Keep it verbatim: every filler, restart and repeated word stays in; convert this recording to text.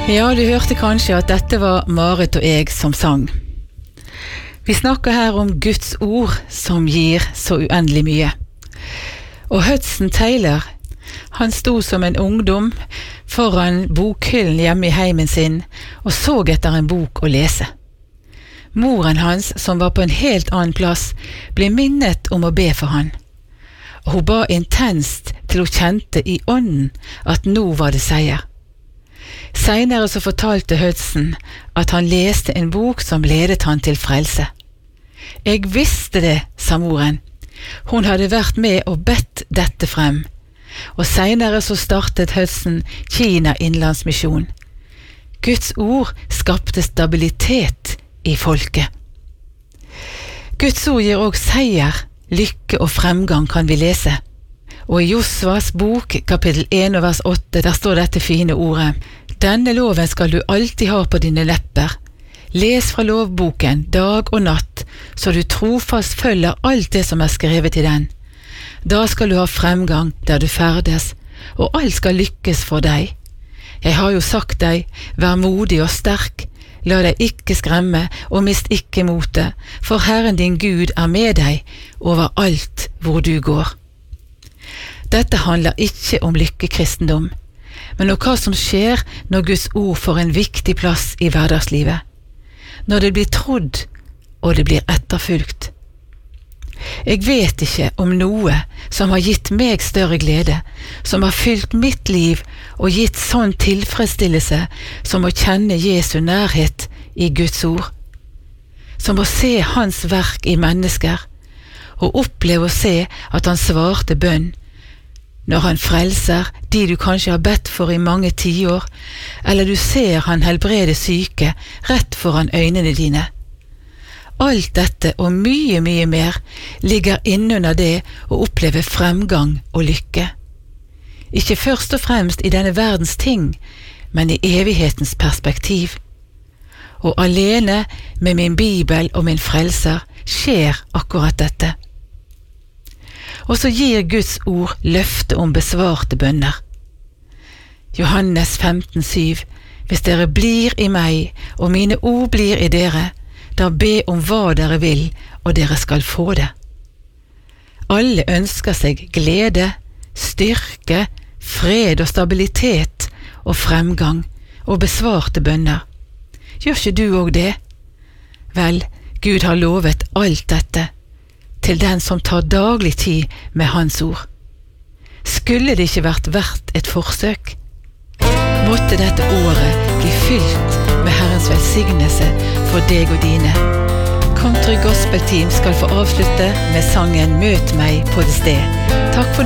Ja, du hørte kanskje at dette var Marit og jeg som sang. Vi snakker her om Guds ord som gir så uendelig mye. Og Hudson Taylor, han sto som en ungdom foran bokhyllen hjemme i heimen sin og så etter en bok å lese. Moren hans, som var på en helt annen plass, ble minnet om å be for han. Og hun ba intenst til hun kjente i ånden at nå var det seier. Senere så fortalte Hudson at han leste en bok som ledet han til frelse. Jeg visste det, sa moren. Hun hadde vært med og bedt dette frem. Og senere så startet Hudson Kina Innlandsmisjon. Guds ord skapte stabilitet i folket. Guds ord gir også seier, lykke og fremgang kan vi lese. Og i Josvas bok, kapittel én og vers åtte, der står dette fine ordet. Denne loven skal du alltid ha på dine lepper. Les fra lovboken dag og natt, så du trofast følger alt det som er skrevet i den. Da skal du ha fremgang der du ferdes, og alt skal lykkes for deg. Jeg har jo sagt deg, vær modig og sterk, la deg ikke skremme og mist ikke motet, for Herren din Gud er med deg over alt hvor du går. Dette handler ikke om lykkekristendom, men om hva som skjer når Guds ord får en viktig plass i hverdagslivet, når det blir trodd og det blir etterfulgt. Jeg vet ikke om noe som har gitt meg større glede, som har fylt mitt liv og gitt sånn tilfredsstillelse som å kjenne Jesu nærhet i Guds ord, som å se hans verk i mennesker, og oppleve å se at han svarte bønn, når han frelser de du kanskje har bedt for i mange tiår, eller du ser han helbrede syke rett foran øynene dine. Alt dette og mye, mye mer ligger innunder det å oppleve fremgang og lykke. Ikke først og fremst i denne verdens ting, men i evighetens perspektiv. Og alene med min Bibel og min frelser skjer akkurat dette. Og så gir Guds ord løfte om besvarte bønner. Johannes femten syv. Hvis dere blir i meg, og mine ord blir i dere, da be om hva dere vil, og dere skal få det. Alle ønsker seg glede, styrke, fred og stabilitet og fremgang og besvarte bønner. Gjør ikke du også det? Vel, Gud har lovet alt dette til den som tar daglig tid med hans ord. Skulle det ikke vært verdt et forsøk? Måtte dette året bli fylt med Herrens velsignelse for deg og dine. Country Gospel Team skal få avslutte med sangen Møt meg på det sted. Takk for